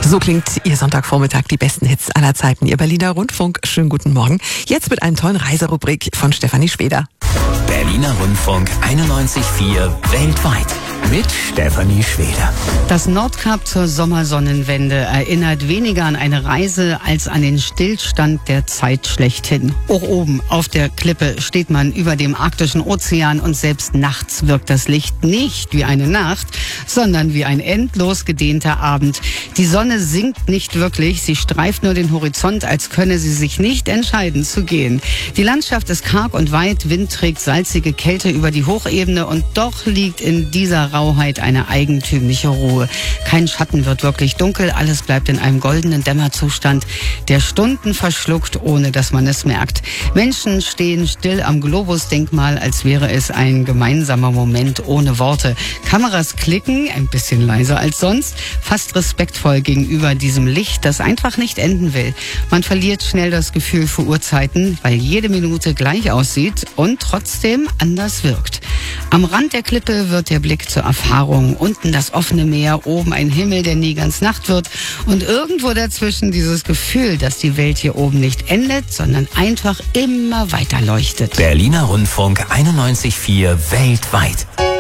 So klingt Ihr Sonntagvormittag, die besten Hits aller Zeiten. Ihr Berliner Rundfunk, schönen guten Morgen. Jetzt mit einer tollen Reiserubrik von Stefanie Schweder. Berliner Rundfunk 91.4 weltweit mit Stefanie Schweder. Das Nordkap zur Sommersonnenwende erinnert weniger an eine Reise als an den Stillstand der Zeit schlechthin. Hoch oben auf der Klippe steht man über dem arktischen Ozean und selbst nachts wirkt das Licht nicht wie eine Nacht, sondern wie ein endlos gedehnter Abend. Die Sonne sinkt nicht wirklich, sie streift nur den Horizont, als könne sie sich nicht entscheiden zu gehen. Die Landschaft ist karg und weit, Wind trägt salzige Kälte über die Hochebene und doch liegt in dieser Rauheit eine eigentümliche Ruhe. Kein Schatten wird wirklich dunkel, alles bleibt in einem goldenen Dämmerzustand, der Stunden verschluckt, ohne dass man es merkt. Menschen stehen still am Globusdenkmal, als wäre es ein gemeinsamer Moment ohne Worte. Kameras klicken, ein bisschen leiser als sonst, fast respektvoll gegenüber diesem Licht, das einfach nicht enden will. Man verliert schnell das Gefühl für Uhrzeiten, weil jede Minute gleich aussieht und trotzdem anders wirkt. Am Rand der Klippe wird der Blick zur Erfahrung. Unten das offene Meer, oben ein Himmel, der nie ganz Nacht wird. Und irgendwo dazwischen dieses Gefühl, dass die Welt hier oben nicht endet, sondern einfach immer weiter leuchtet. Berliner Rundfunk 91.4 weltweit.